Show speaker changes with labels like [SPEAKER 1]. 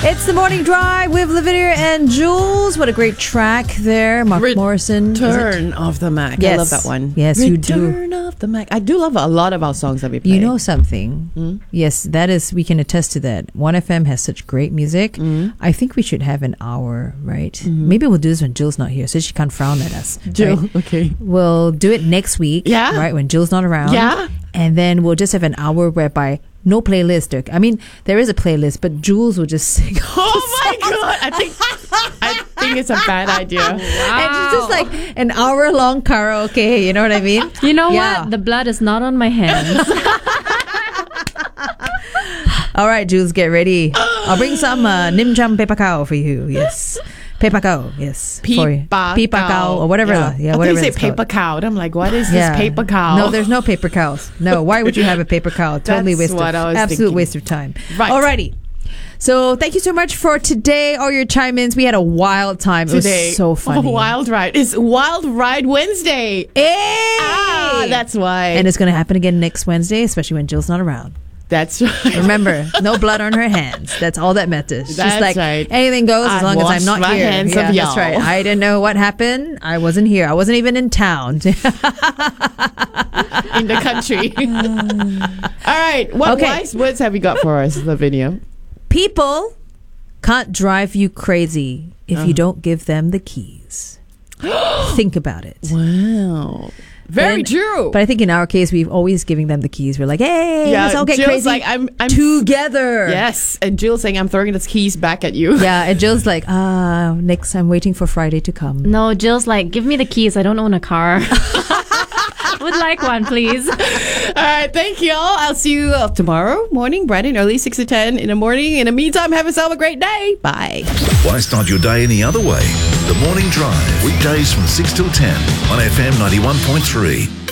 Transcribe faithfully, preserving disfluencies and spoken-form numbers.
[SPEAKER 1] It's the Morning Drive with Lavinia and Jules. What a great track there. Mark
[SPEAKER 2] Re-
[SPEAKER 1] Morrison.
[SPEAKER 2] Return of the Mac.
[SPEAKER 1] Yes.
[SPEAKER 2] I love that one.
[SPEAKER 1] Yes,
[SPEAKER 2] Return
[SPEAKER 1] you do.
[SPEAKER 2] Return of the Mac. I do love a lot of our songs that we play.
[SPEAKER 1] You know something?
[SPEAKER 2] Mm?
[SPEAKER 1] Yes, that is, we can attest to that. one F M has such great music.
[SPEAKER 2] Mm.
[SPEAKER 1] I think we should have an hour, right?
[SPEAKER 2] Mm-hmm.
[SPEAKER 1] Maybe we'll do this when Jill's not here so she can't frown at us.
[SPEAKER 2] Jill,
[SPEAKER 1] right?
[SPEAKER 2] okay.
[SPEAKER 1] We'll do it next week,
[SPEAKER 2] Yeah.
[SPEAKER 1] right? When Jill's not around.
[SPEAKER 2] Yeah.
[SPEAKER 1] And then we'll just have an hour whereby no playlist. I mean, there is a playlist, but Jules will just sing.
[SPEAKER 2] Oh my god! I think I think it's a bad idea.
[SPEAKER 1] And it's just like an hour long karaoke, you know what I mean?
[SPEAKER 3] You know
[SPEAKER 1] Yeah.
[SPEAKER 3] what? The blood is not on my hands.
[SPEAKER 1] All right, Jules, get ready. I'll bring some uh, Nim Jam Pepakao for you. Yes. Pepakao, yes. for you.
[SPEAKER 2] Pipa
[SPEAKER 1] Pipa cow or whatever.
[SPEAKER 2] Yeah,
[SPEAKER 1] Yeah,
[SPEAKER 2] I
[SPEAKER 1] whatever
[SPEAKER 2] think you
[SPEAKER 1] it's
[SPEAKER 2] say
[SPEAKER 1] called.
[SPEAKER 2] paper cow. And I'm like, what is
[SPEAKER 1] Yeah.
[SPEAKER 2] this paper cow?
[SPEAKER 1] No, there's no paper cows. No, why would you have a paper cow? Totally
[SPEAKER 2] That's
[SPEAKER 1] waste
[SPEAKER 2] what
[SPEAKER 1] of
[SPEAKER 2] I was
[SPEAKER 1] absolute
[SPEAKER 2] thinking.
[SPEAKER 1] waste of time.
[SPEAKER 2] Right.
[SPEAKER 1] Alrighty. So thank you so much for today. All your chime-ins. We had a wild time. It
[SPEAKER 2] today.
[SPEAKER 1] was so funny.
[SPEAKER 2] Oh, Wild Ride. It's Wild Ride Wednesday.
[SPEAKER 1] Hey!
[SPEAKER 2] Ah, that's why.
[SPEAKER 1] And it's going to happen again next Wednesday, especially when Jill's not around.
[SPEAKER 2] That's right.
[SPEAKER 1] Remember, no blood on her hands. That's all that matters. She's
[SPEAKER 2] That's
[SPEAKER 1] like,
[SPEAKER 2] right.
[SPEAKER 1] anything goes as
[SPEAKER 2] I
[SPEAKER 1] long as
[SPEAKER 2] wash
[SPEAKER 1] I'm not
[SPEAKER 2] my
[SPEAKER 1] here.
[SPEAKER 2] hands
[SPEAKER 1] yeah,
[SPEAKER 2] of
[SPEAKER 1] that's
[SPEAKER 2] y'all.
[SPEAKER 1] right. I didn't know what happened. I wasn't here. I wasn't even in town.
[SPEAKER 2] In the country. All right. What
[SPEAKER 1] Okay.
[SPEAKER 2] wise words have you got for us, Lavinia?
[SPEAKER 1] People can't drive you crazy if
[SPEAKER 2] Uh-huh.
[SPEAKER 1] you don't give them the keys. Think about it.
[SPEAKER 2] Wow. Very
[SPEAKER 1] But-
[SPEAKER 2] true.
[SPEAKER 1] But I think in our case, we've always giving them the keys. We're like, hey,
[SPEAKER 2] Yeah,
[SPEAKER 1] let's all get
[SPEAKER 2] Jill's
[SPEAKER 1] crazy
[SPEAKER 2] like, I'm- I'm-
[SPEAKER 1] together.
[SPEAKER 2] yes. And Jill saying, I'm throwing the keys back at you.
[SPEAKER 1] Yeah, and Jill's like, ah, next I'm waiting for Friday to come.
[SPEAKER 3] No, Jill's like, give me the keys. I don't own a car. Would like one, please.
[SPEAKER 2] All right. Thank you all. I'll see you uh, tomorrow morning, bright and early, six to ten in the morning. In the meantime, have yourself a great day. Bye.
[SPEAKER 4] Why start your day any other way? The Morning Drive, weekdays from six till ten on F M ninety-one point three.